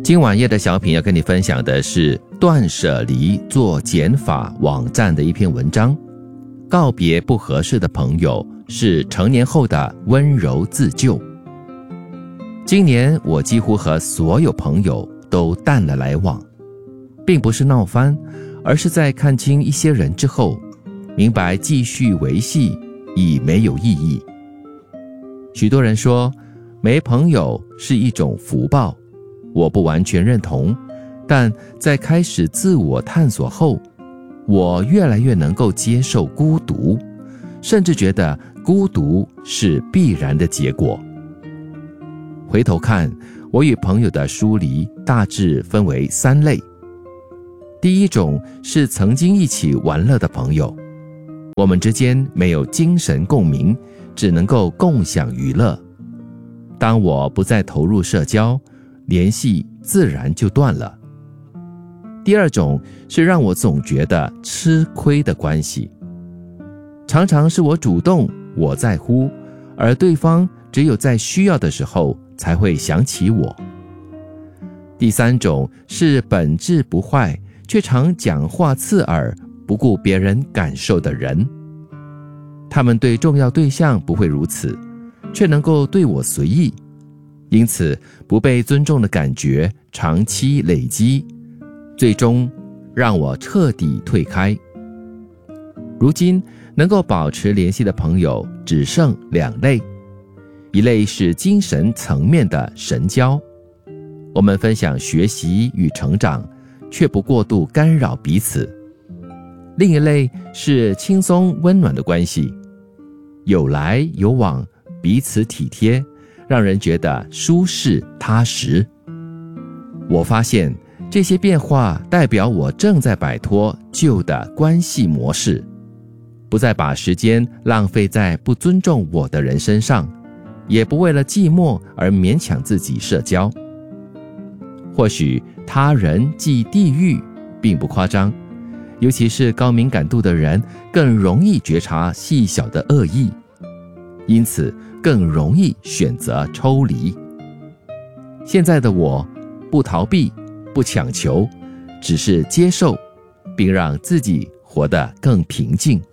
今晚夜的小品要跟你分享的是断舍离做减法网站的一篇文章。告别不合适的朋友是成年后的温柔自救。今年我几乎和所有朋友都淡了来往，并不是闹翻，而是在看清一些人之后，明白继续维系已没有意义。许多人说没朋友是一种福报，我不完全认同，但在开始自我探索后，我越来越能够接受孤独，甚至觉得孤独是必然的结果。回头看，我与朋友的疏离大致分为3类。第一种是曾经一起玩乐的朋友，我们之间没有精神共鸣，只能够共享娱乐。当我不再投入社交，联系自然就断了。第二种是让我总觉得吃亏的关系，常常是我主动，我在乎，而对方只有在需要的时候才会想起我。第三种是本质不坏，却常讲话刺耳，不顾别人感受的人。他们对重要对象不会如此，却能够对我随意，因此不被尊重的感觉长期累积，最终让我彻底退开。如今能够保持联系的朋友只剩2类，一类是精神层面的神交，我们分享学习与成长，却不过度干扰彼此；另一类是轻松温暖的关系，有来有往，彼此体贴，让人觉得舒适踏实。我发现这些变化代表我正在摆脱旧的关系模式，不再把时间浪费在不尊重我的人身上，也不为了寂寞而勉强自己社交。或许他人即地狱并不夸张，尤其是高敏感度的人更容易觉察细小的恶意，因此更容易选择抽离。现在的我不逃避，不强求，只是接受，并让自己活得更平静。